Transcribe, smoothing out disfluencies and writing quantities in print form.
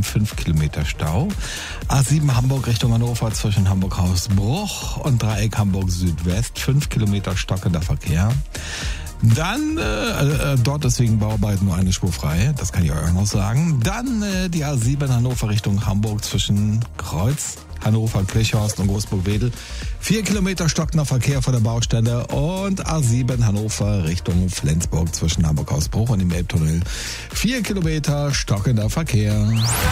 A7 5 Kilometer Stau. A7 Hamburg Richtung Hannover zwischen Hamburg-Hausbruch und Dreieck Hamburg Südwest 5 Kilometer stockender Verkehr. Dann, dort ist wegen Bauarbeiten nur eine Spur frei, das kann ich euch auch noch sagen. Dann die A7 Hannover Richtung Hamburg zwischen Kreuz, Hannover, Kirchhorst und Großburg-Wedel. 4 Kilometer stockender Verkehr vor der Baustelle und A7 Hannover Richtung Flensburg zwischen Hamburg-Hausbruch und dem Elbtunnel. 4 Kilometer stockender Verkehr.